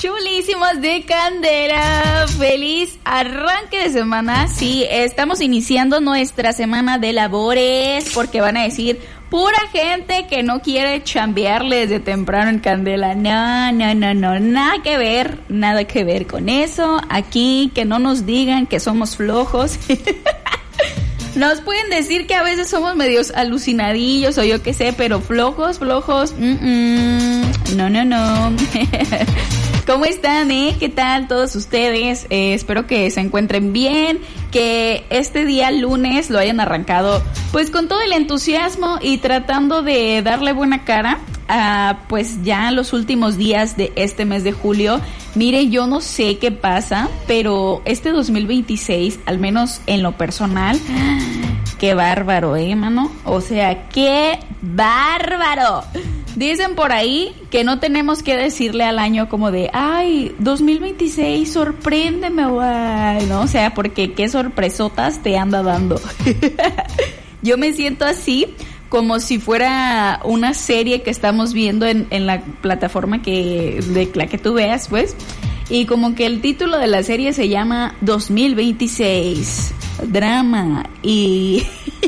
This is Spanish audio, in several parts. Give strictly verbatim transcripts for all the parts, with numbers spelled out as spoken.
chulísimos de Candela. Feliz arranque de semana. Sí, estamos iniciando nuestra semana de labores porque van a decir pura gente que no quiere chambearle desde temprano en Candela. No, no, no, no, nada que ver, nada que ver con eso. Aquí que no nos digan que somos flojos. Nos pueden decir que a veces somos medios alucinadillos o yo qué sé, pero flojos, flojos, mm-mm. no, no, no. ¿Cómo están, eh? ¿Qué tal todos ustedes? Eh, espero que se encuentren bien, que este día lunes lo hayan arrancado pues con todo el entusiasmo y tratando de darle buena cara a pues ya los últimos días de este mes de julio. Mire, yo no sé qué pasa, pero este dos mil veintiséis, al menos en lo personal, qué bárbaro, eh, mano. O sea, qué bárbaro. Dicen por ahí que no tenemos que decirle al año como de, ay, dos mil veintiséis, sorpréndeme, guay, ¿no? O sea, porque qué sorpresotas te anda dando. Yo me siento así, como si fuera una serie que estamos viendo en, en la plataforma que de la que tú veas, pues. Y como que el título de la serie se llama dos mil veintiséis, drama y...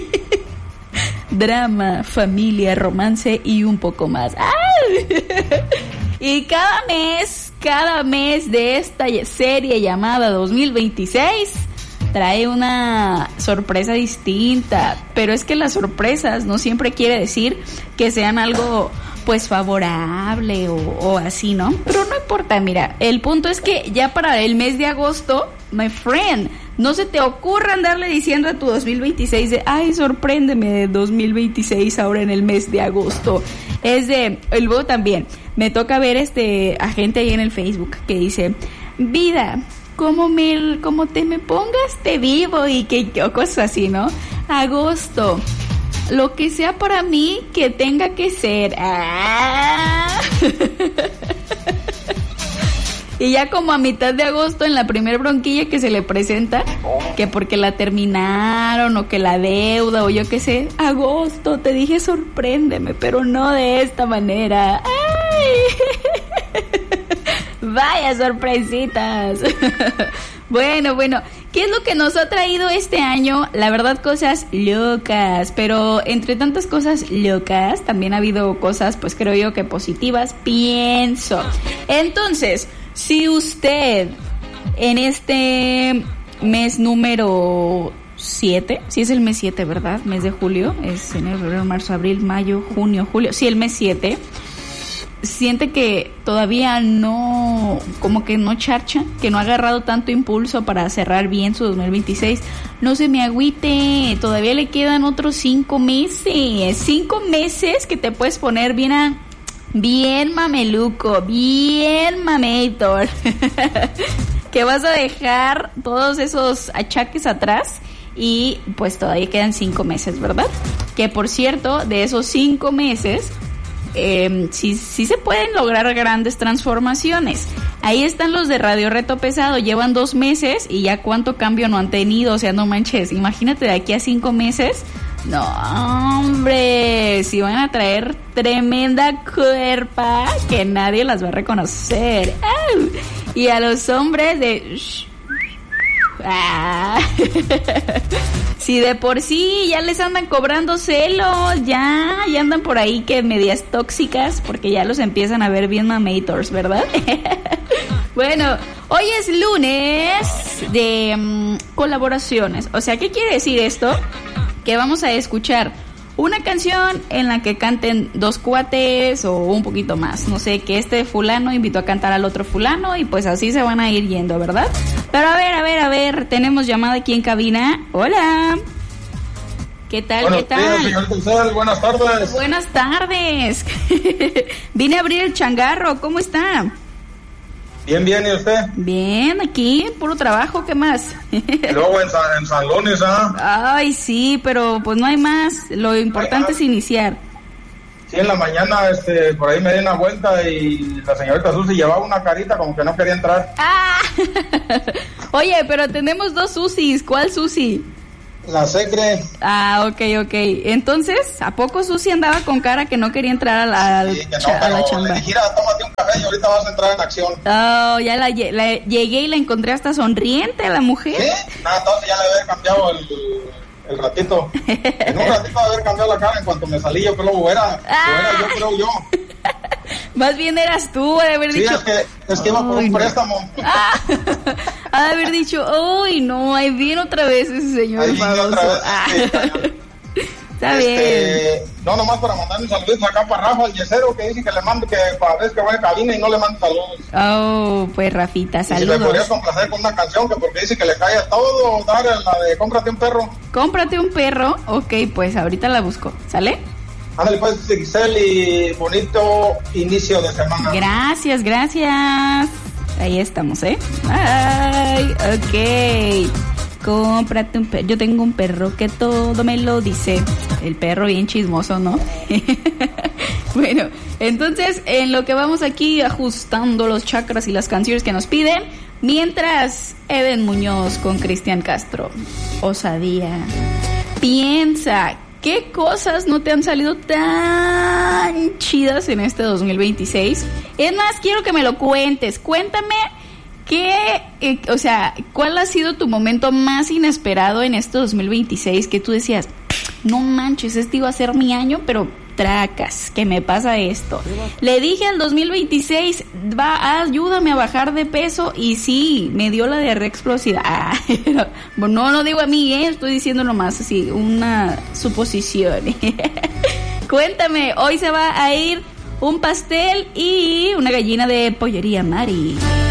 drama, familia, romance y un poco más. ¡Ay! Y cada mes, cada mes de esta serie llamada dos mil veintiséis trae una sorpresa distinta. Pero es que las sorpresas no siempre quiere decir que sean algo pues favorable o, o así, ¿no? Pero no importa, mira, el punto es que ya para el mes de agosto, my friend, no se te ocurra andarle diciendo a tu dos mil veintiséis de, ay, sorpréndeme de dos mil veintiséis ahora en el mes de agosto. Es de, y luego también, me toca ver este a gente ahí en el Facebook que dice, vida, como me, como te me pongas te vivo y que, o cosas así, ¿no? Agosto, lo que sea para mí que tenga que ser. ¡Ah! Y ya como a mitad de agosto, en la primer bronquilla que se le presenta, que porque la terminaron o que la deuda o yo qué sé, agosto, te dije sorpréndeme, pero no de esta manera. ¡Ay! Vaya sorpresitas. Bueno, bueno, ¿qué es lo que nos ha traído este año? La verdad, cosas locas, pero entre tantas cosas locas, también ha habido cosas, pues creo yo que positivas, pienso. Entonces, si usted en este mes número siete, si es el mes siete, ¿verdad? Mes de julio, es enero, febrero, marzo, abril, mayo, junio, julio, sí, el mes siete, siente que todavía no, como que no charcha, que no ha agarrado tanto impulso para cerrar bien su dos mil veintiséis, no se me agüite, todavía le quedan otros cinco meses, cinco meses que te puedes poner bien a... bien mameluco, bien mamator, que vas a dejar todos esos achaques atrás y pues todavía quedan cinco meses, ¿verdad? Que por cierto, de esos cinco meses, eh, sí, sí se pueden lograr grandes transformaciones. Ahí están los de Radio Reto Pesado, llevan dos meses y ya cuánto cambio no han tenido, o sea, no manches, imagínate de aquí a cinco meses. No, hombre, si van a traer tremenda cuerpa que nadie las va a reconocer. ¡Au! Y a los hombres de... Ah. Si de por sí ya les andan cobrando celos, ya, ya andan por ahí que medias tóxicas, porque ya los empiezan a ver bien mamators, ¿verdad? Bueno, hoy es lunes de um, colaboraciones. O sea, ¿qué quiere decir esto? Que vamos a escuchar una canción en la que canten dos cuates o un poquito más. No sé, que este fulano invitó a cantar al otro fulano y pues así se van a ir yendo, ¿verdad? Pero a ver, a ver, a ver, tenemos llamada aquí en cabina. Hola. ¿Qué tal? Buenos ¿Qué tal? días, señor González. Buenas tardes. Buenas tardes. Vine a abrir el changarro. ¿Cómo está? Bien, bien, ¿y usted? Bien, aquí, puro trabajo, ¿qué más? Y luego en San, en San Lunes, ¿ah? Ay, sí, pero pues no hay más. Lo importante es iniciar. Sí, en la mañana, este, por ahí me di una vuelta y la señorita Susi llevaba una carita como que no quería entrar. Ah. Oye, pero tenemos dos Susis. ¿Cuál Susi? La secre. Ah, ok, ok. Entonces, ¿a poco Susi andaba con cara que no quería entrar a la, al Sí, que no, cha- a la pero chamba? le dije, "Mira, tómate un café y ahorita vas a entrar en acción". Oh, ya la, lle- la llegué y la encontré hasta sonriente a la mujer. ¿Sí? Nada, entonces ya le había cambiado el, el ratito. En un ratito de haber cambiado la cara en cuanto me salí, yo creo que era, Ah. era yo creo yo. Más bien eras tú, de haber Sí, dicho. es que, es que iba por Ay, un no. préstamo. Ah, ha de haber dicho, uy, no, ahí viene otra vez ese señor Ahí viene otra famoso. vez, Ah. sí, Está bien. Este, no, nomás para mandar un saludo acá para Rafa, el yesero, que dice que le mande, que para ver que voy a cabina y no le mande saludos. Oh, pues Rafita, Y si me podrías saludos. complacer con una canción, que porque dice que le cae a todo, dar la de cómprate un perro. Cómprate un perro. Ok, pues ahorita la busco. ¿Sale? Ándale pues, Giselle, y bonito inicio de semana. Gracias, gracias. Ahí estamos, ¿eh? Ay, ok. Cómprate un perro. Yo tengo un perro que todo me lo dice. El perro bien chismoso, ¿no? Bueno, entonces en lo que vamos aquí ajustando los chakras y las canciones que nos piden, mientras Eden Muñoz con Cristian Castro, Osadía. Piensa, ¿qué cosas no te han salido tan chidas en este dos mil veintiséis? Es más, quiero que me lo cuentes. Cuéntame qué, eh, o sea, ¿cuál ha sido tu momento más inesperado en este dos mil veintiséis que tú decías, no manches, este iba a ser mi año, pero tracas, que me pasa esto? Le dije al dos mil veintiséis, va, ayúdame a bajar de peso, y sí, me dio la diarrea explosiva. Ah, no, no digo a mí, ¿eh? Estoy diciendo nomás así, una suposición. Cuéntame, hoy se va a ir un pastel y una gallina de pollería Mari.